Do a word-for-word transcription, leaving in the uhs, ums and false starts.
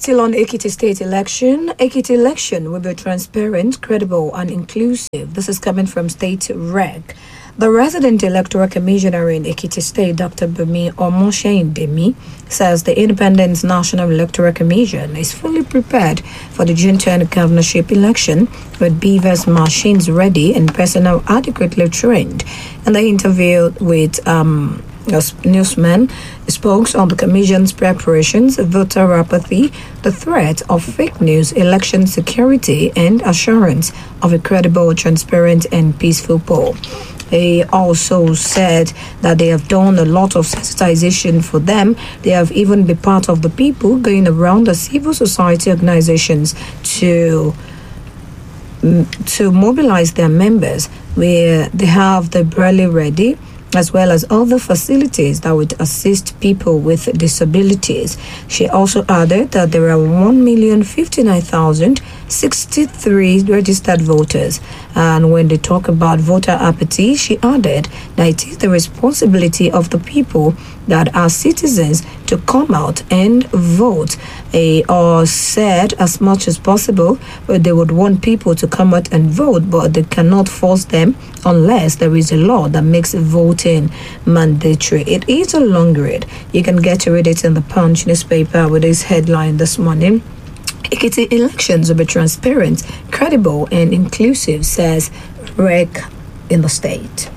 Still on Ekiti State election, Ekiti election will be transparent, credible, and inclusive. This is coming from State Reg. The resident electoral commissioner in Ekiti State, Doctor Bumi Omosheindemi, says the Independent National Electoral Commission is fully prepared for the June tenth governorship election with beavers machines ready and personnel adequately trained. In the interview with um, newsman spoke on the Commission's preparations, voter apathy, the threat of fake news, election security, and assurance of a credible, transparent, and peaceful poll. They also said that they have done a lot of sensitization for them. They have even been part of the people going around the civil society organizations to to mobilize their members, where they have the braille ready, as well as other facilities that would assist people with disabilities. She also added that there are one million fifty-nine thousand sixty-three registered voters. And when they talk about voter apathy, she added that it is the responsibility of the people that are citizens to come out and vote. They all said as much as possible but they would want people to come out and vote, but they cannot force them unless there is a law that makes voting mandatory. It is a long read. You can get to read it in the Punch newspaper with this headline this morning. Ekiti elections will be transparent, credible, and inclusive, says Reg in the state.